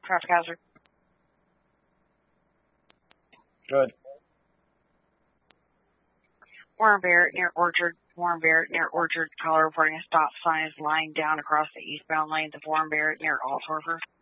Traffic hazard. Good. Warren Barrett near Orchard. Warren Barrett near Orchard. Caller reporting a stop sign is lying down across the eastbound lanes of Warren Barrett near Altorfer.